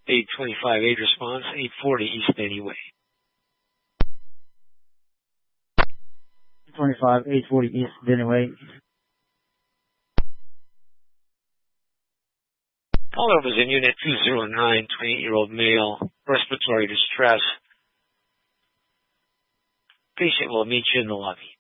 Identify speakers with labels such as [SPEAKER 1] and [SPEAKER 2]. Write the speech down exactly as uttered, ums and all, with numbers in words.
[SPEAKER 1] eight twenty-five, eight response, eight forty East Denny Way.
[SPEAKER 2] twenty-five, eight forty East Denny Way.
[SPEAKER 1] Caller was in unit two zero nine, twenty-eight-year-old male, respiratory distress. Patient will meet you in the lobby.